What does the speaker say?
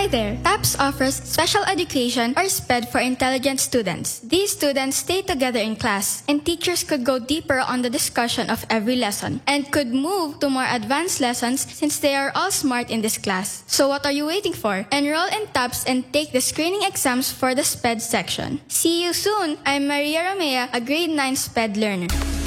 there! TAPS offers special education or SPED for intelligent students. These students stay together in class, and teachers could go deeper on the discussion of every lesson, and could move to more advanced lessons since they are all smart in this class. So what are you waiting for? Enroll in TAPS and take the screening exams for the SPED section. See you soon! I'm Maria Romea, a grade 9 SPED learner.